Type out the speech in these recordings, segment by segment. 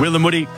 Will and Woody.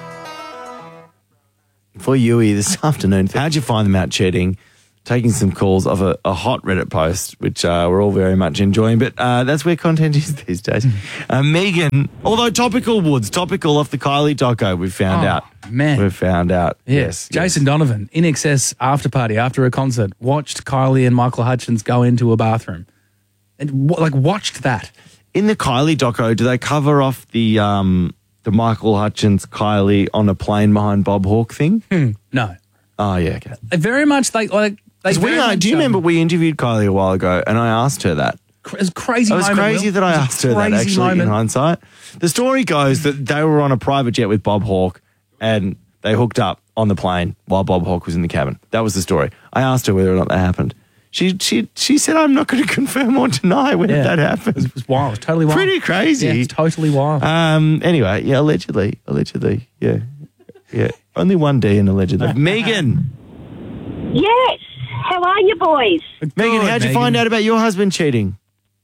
For Yui this afternoon, how'd you find them out cheating? Taking some calls of a hot Reddit post, which we're all very much enjoying, but that's where content is these days. Megan, although topical off the Kylie doco, we've found out. Man. We've found out. Yes. Jason Donovan, In Excess after party after a concert, watched Kylie and Michael Hutchins go into a bathroom. And watched that. In the Kylie doco, do they cover off the Michael Hutchins, Kylie on a plane behind Bob Hawke thing? No. Oh, yeah, okay. They very much, do you remember we interviewed Kylie a while ago and I asked her that? It was crazy. It was crazy that I asked her that, actually, in hindsight. The story goes that they were on a private jet with Bob Hawke and they hooked up on the plane while Bob Hawke was in the cabin. That was the story. I asked her whether or not that happened. She said, I'm not going to confirm or deny whether that happened. It was wild. It was totally wild. Pretty crazy. Yeah, it's totally wild. Anyway, yeah, allegedly, yeah. Only one D in allegedly. Megan. Yes. How are you boys? Megan, how'd you find out about your husband cheating?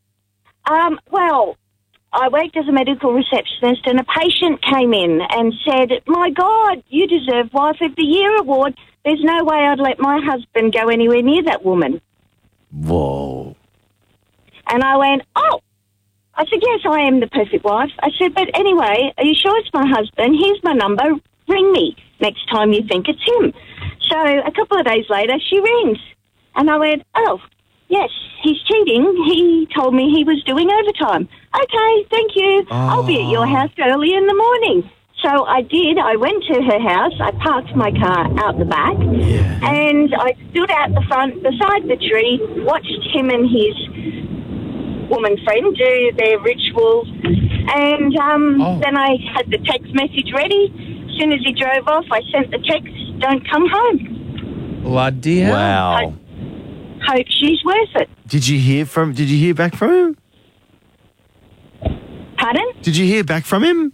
Well, I worked as a medical receptionist and a patient came in and said, my God, you deserve Wife of the Year award. There's no way I'd let my husband go anywhere near that woman. Whoa. And I went, oh. I said, yes, I am the perfect wife. I said, but anyway, are you sure it's my husband? Here's my number. Ring me next time you think it's him. So a couple of days later, she rings. And I went, oh, yes, he's cheating. He told me he was doing overtime. Okay, thank you. I'll be at your house early in the morning. So I did. I went to her house. I parked my car out the back. Yeah. And I stood out the front beside the tree, watched him and his woman friend do their rituals. And then I had the text message ready. As soon as he drove off, I sent the text, don't come home. Bloody hell. Wow. Hope she's worth it. Did you hear back from him? Pardon? Did you hear back from him?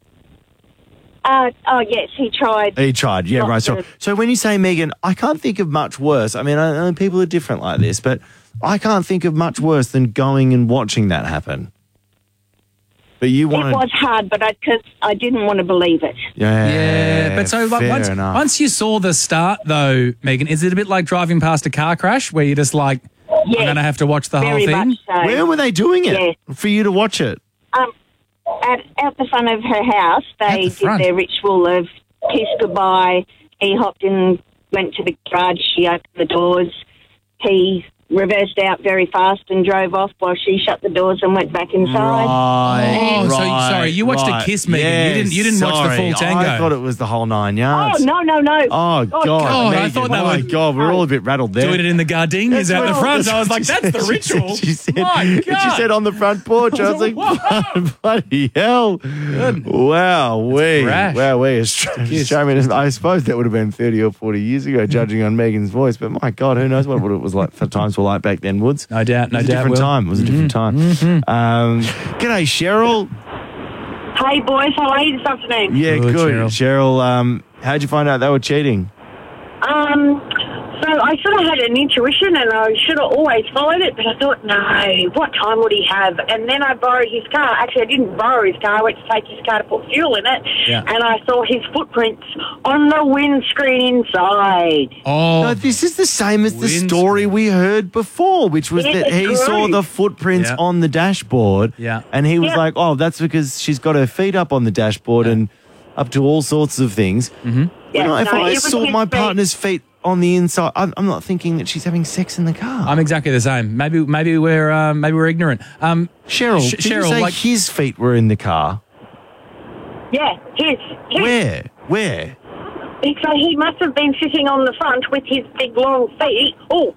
Yes, he tried. He tried, yeah, right. So when you say, Megan, I can't think of much worse. I mean, I know people are different like this, but I can't think of much worse than going and watching that happen. But you wanted... It was hard, but because I didn't want to believe it. Yeah, but so once you saw the start, though, Megan, is it a bit like driving past a car crash where you're just like, I'm going to have to watch the whole thing? Very much so. Where were they doing it for you to watch it? Out the front of her house, they did their ritual of kiss goodbye. He hopped in, went to the garage, she opened the doors. He reversed out very fast and drove off while she shut the doors and went back inside. Right. So sorry, you watched a kiss, Megan. Yes, you didn't watch the full tango. I thought it was the whole 9 yards. Oh, no. Oh, God. I thought that was... God, we're all a bit rattled there. Doing it in the gardenias out the front. I was like, that's the ritual. She said, My God. She said on the front porch. I was like, bloody hell. Wow-wee. I suppose that would have been 30 or 40 years ago, judging on Megan's voice. But my God, who knows what it was like for times were like back then, Woods. No doubt. It was a different time. It was a different time. G'day, Cheryl. Hey, boys. How are you this afternoon? Yeah, good. Cheryl, how'd you find out they were cheating? So I sort of had an intuition and I should have always followed it, but I thought, no, what time would he have? And then I borrowed his car. Actually, I didn't borrow his car. I went to take his car to put fuel in it, and I saw his footprints on the windscreen inside. Oh, no, this is the same as the story we heard before, which was that he saw the footprints on the dashboard, and he was like, oh, that's because she's got her feet up on the dashboard and up to all sorts of things. Mm-hmm. If I saw my partner's feet on the inside, I'm not thinking that she's having sex in the car. I'm exactly the same. Maybe we're ignorant. Cheryl, did you say his feet were in the car? Yeah, his. Where? So he must have been sitting on the front with his big long feet. Oh.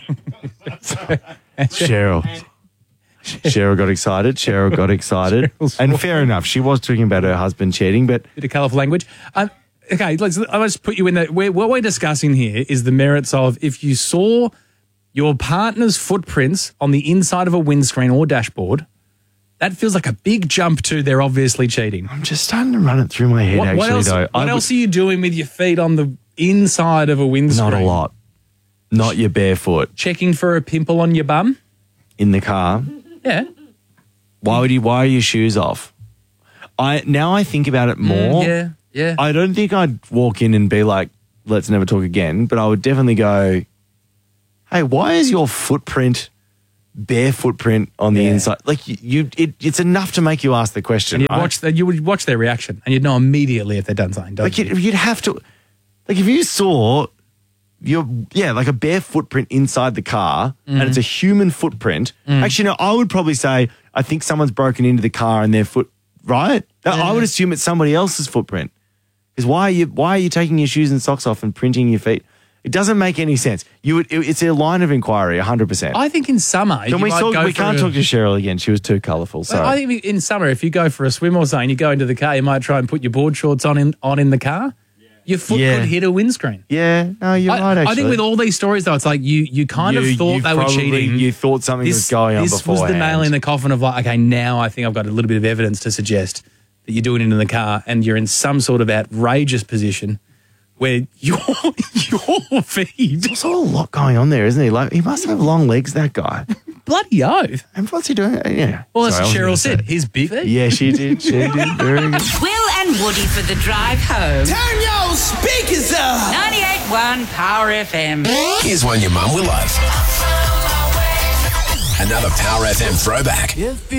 Cheryl got excited. And fair enough, she was talking about her husband cheating, but... Bit of colourful language. Okay, let's put you in that. What we're discussing here is the merits of if you saw your partner's footprints on the inside of a windscreen or dashboard, that feels like a big jump to they're obviously cheating. I'm just starting to run it through my head, What else are you doing with your feet on the inside of a windscreen? Not a lot. Not your barefoot. Checking for a pimple on your bum? In the car? Yeah. Why are your shoes off? I think about it more. Yeah. I don't think I'd walk in and be like, let's never talk again, but I would definitely go, hey, why is your bare footprint on the inside? Like it's enough to make you ask the question. And you would watch their reaction and you'd know immediately if they've done something. Like you'd have to, like if you saw like a bare footprint inside the car and it's a human footprint. Actually, no, I would probably say, I think someone's broken into the car and their foot, right? I would assume it's somebody else's footprint. Because why are you taking your shoes and socks off and printing your feet? It doesn't make any sense. It's a line of inquiry, 100%. I think in summer, we can't talk to Cheryl again. She was too colourful. Sorry. I think in summer, if you go for a swim or something, you go into the car, you might try and put your board shorts on in the car. Your foot could hit a windscreen. Yeah, no, you're right, actually. I think with all these stories, though, it's like you kind of thought they were cheating. You thought something was going on beforehand. This was the nail in the coffin of like, okay, now I think I've got a little bit of evidence to suggest that you're doing it in the car and you're in some sort of outrageous position where your feet. There's a lot going on there, isn't he? Like, he must have long legs, that guy. Bloody oath. And what's he doing? Yeah. Well, as Cheryl said, his big feet. Yeah, she did. Very good. Will and Woody for the drive home. Turn your speakers up. 98.1 Power FM. Here's one your mum will love. Another Power FM throwback.